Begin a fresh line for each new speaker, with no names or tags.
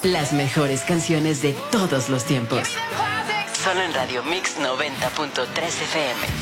Las mejores canciones de todos los tiempos. Solo en Radio Mix 90.3 FM.